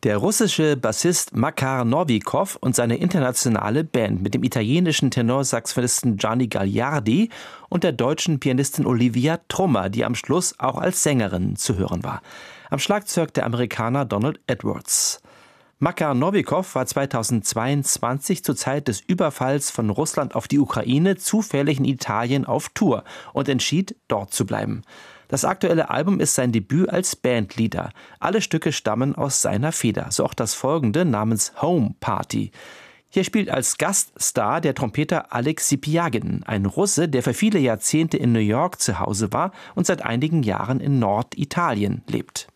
Der russische Bassist Makar Nowikow und seine internationale Band mit dem italienischen Tenorsaxophonisten Gianni Gagliardi und der deutschen Pianistin Olivia Trummer, die am Schluss auch als Sängerin zu hören war. Am Schlagzeug der Amerikaner Donald Edwards. Makar Nowikow war 2022 zur Zeit des Überfalls von Russland auf die Ukraine zufällig in Italien auf Tour und entschied, dort zu bleiben. Das aktuelle Album ist sein Debüt als Bandleader. Alle Stücke stammen aus seiner Feder, so auch das folgende namens Home Party. Hier spielt als Gaststar der Trompeter Alex Sipiagin, ein Russe, der für viele Jahrzehnte in New York zu Hause war und seit einigen Jahren in Norditalien lebt.